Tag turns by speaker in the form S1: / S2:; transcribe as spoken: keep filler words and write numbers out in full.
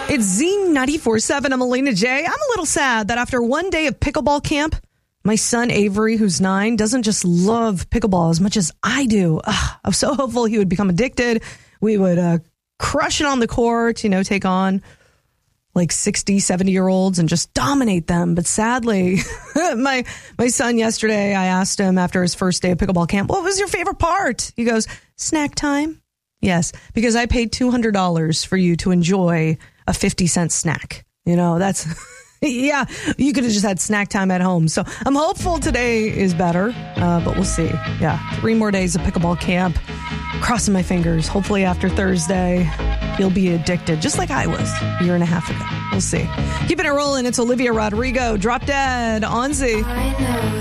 S1: It's Z ninety-four point seven. I'm Alina J. I'm a little sad that after one day of pickleball camp, my son Avery, who's nine, doesn't just love pickleball as much as I do. Ugh, I was so hopeful he would become addicted. We would uh, crush it on the court, you know, take on like sixty, seventy-year-olds and just dominate them. But sadly, my my son yesterday, I asked him after his first day of pickleball camp, what was your favorite part? He goes, snack time. Yes, because I paid two hundred dollars for you to enjoy a fifty cent snack. You know, that's... Yeah, you could have just had snack time at home. So I'm hopeful today is better, uh, but we'll see. Yeah, three more days of pickleball camp. Crossing my fingers. Hopefully after Thursday, he'll be addicted, just like I was a year and a half ago. We'll see. Keeping it rolling. It's Olivia Rodrigo. Drop Dead on Z.
S2: I know.